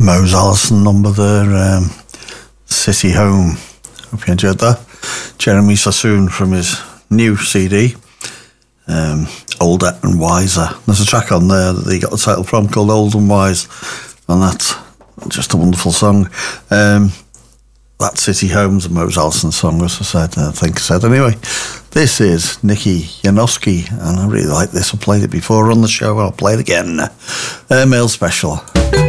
Mose Allison number there, City Home. Hope you enjoyed that. Jeremy Sassoon from his new CD, Older and Wiser. There's a track on there that he got the title from called Old and Wise, and that's just a wonderful song. That City Home's a Mose Allison song, as I said, Anyway, this is Nikki Janowski, and I really like this. I played it before on the show, I'll play it again. Male Special.